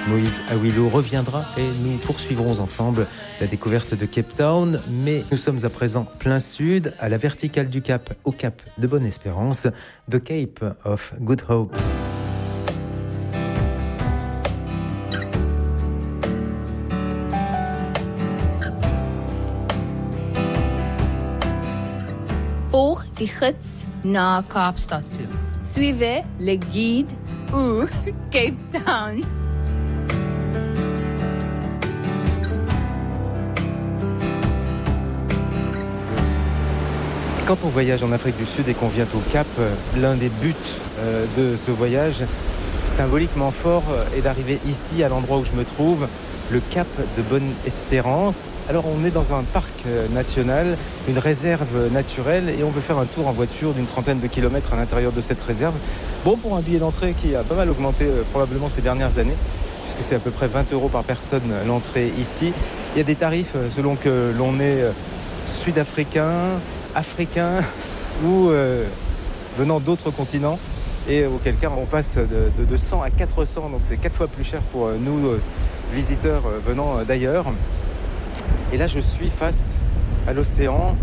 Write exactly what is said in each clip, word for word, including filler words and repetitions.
Moïse Awilo reviendra et nous poursuivrons ensemble la découverte de Cape Town. Mais nous sommes à présent plein sud, à la verticale du Cap, au Cap de Bonne-Espérance, The Cape of Good Hope. Volg die gids na Kaapstad toe. Suivez le guide ou Cape Town. Quand on voyage en Afrique du Sud et qu'on vient au Cap, l'un des buts de ce voyage, symboliquement fort, est d'arriver ici, à l'endroit où je me trouve, le Cap de Bonne-Espérance. Alors on est dans un parc national, une réserve naturelle, et on veut faire un tour en voiture d'une trentaine de kilomètres à l'intérieur de cette réserve. Bon, pour un billet d'entrée qui a pas mal augmenté euh, probablement ces dernières années, puisque c'est à peu près vingt euros par personne l'entrée ici. Il y a des tarifs selon que l'on est sud-africain, africain ou euh, venant d'autres continents, et auquel cas on passe de, de, de cent à quatre cents, donc c'est quatre fois plus cher pour nous euh, visiteurs euh, venant d'ailleurs. Et là je suis face à l'océan,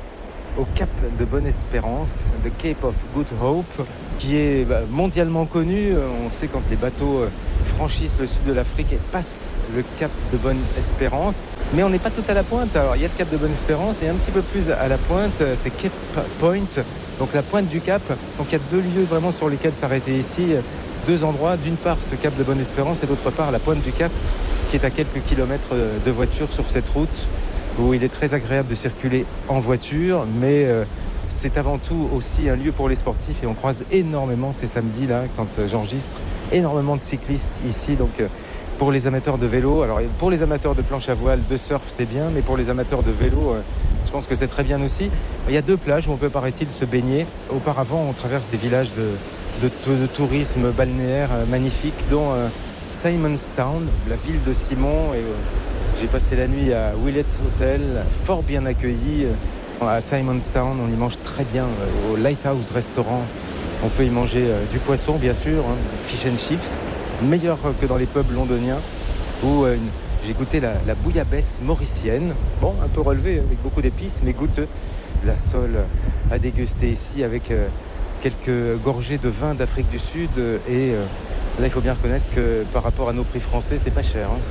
au Cap de Bonne-Espérance, the Cape of Good Hope, qui est bah, mondialement connu. On sait quand les bateaux euh, franchissent le sud de l'Afrique et passent le Cap de Bonne-Espérance. Mais on n'est pas tout à la pointe. Alors il y a le Cap de Bonne-Espérance et un petit peu plus à la pointe, c'est Cape Point, donc la pointe du Cap. Donc il y a deux lieux vraiment sur lesquels s'arrêter ici, deux endroits. D'une part ce Cap de Bonne-Espérance et d'autre part la pointe du Cap, qui est à quelques kilomètres de voiture sur cette route, où il est très agréable de circuler en voiture, mais euh, c'est avant tout aussi un lieu pour les sportifs, et on croise énormément ces samedis-là, quand euh, j'enregistre, énormément de cyclistes ici. Donc euh, pour les amateurs de vélo, alors pour les amateurs de planche à voile, de surf, c'est bien, mais pour les amateurs de vélo, euh, je pense que c'est très bien aussi. Il y a deux plages où on peut, paraît-il, se baigner. Auparavant, on traverse des villages de, de, de tourisme balnéaire euh, magnifiques, dont euh, Simonstown, la ville de Simon, et euh, j'ai passé la nuit à Willett Hotel, fort bien accueilli. À Simonstown, on y mange très bien. Au Lighthouse Restaurant, on peut y manger du poisson, bien sûr, hein, fish and chips, meilleur que dans les pubs londoniens, où euh, j'ai goûté la, la bouillabaisse mauricienne. Bon, un peu relevé, avec beaucoup d'épices, mais goûteux. La sole à déguster ici, avec euh, quelques gorgées de vin d'Afrique du Sud. Et euh, là, il faut bien reconnaître que par rapport à nos prix français, c'est pas cher, hein.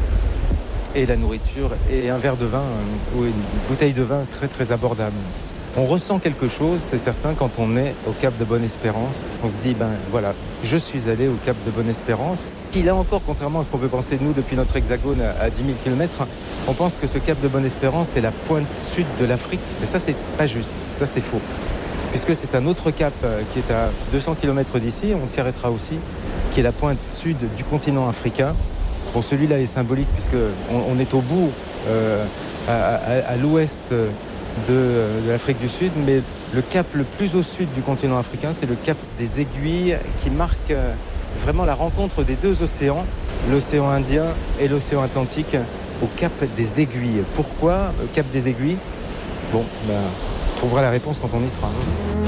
Et la nourriture et un verre de vin ou une bouteille de vin très très abordable. On ressent quelque chose, c'est certain, quand on est au Cap de Bonne-Espérance. On se dit, ben voilà, je suis allé au Cap de Bonne-Espérance. Qui là encore, contrairement à ce qu'on peut penser de nous depuis notre hexagone à dix mille kilomètres, on pense que ce Cap de Bonne-Espérance c'est la pointe sud de l'Afrique. Mais ça, c'est pas juste, ça c'est faux. Puisque c'est un autre cap qui est à deux cents kilomètres d'ici, on s'y arrêtera aussi, qui est la pointe sud du continent africain. Bon, celui-là est symbolique puisqu'on on est au bout, euh, à, à, à l'ouest de, de l'Afrique du Sud, mais le cap le plus au sud du continent africain, c'est le cap des Aiguilles, qui marque euh, vraiment la rencontre des deux océans, l'océan Indien et l'océan Atlantique, au cap des Aiguilles. Pourquoi le cap des Aiguilles ? Bon, ben, on trouvera la réponse quand on y sera.